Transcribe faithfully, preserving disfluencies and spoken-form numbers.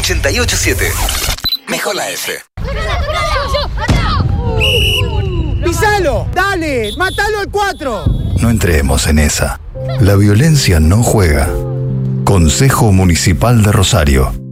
ochenta y ocho siete. Mejor la F. ¡Pisalo! ¡Dale! ¡Mátalo al cuatro! No entremos en esa. La violencia no juega. Consejo Municipal de Rosario.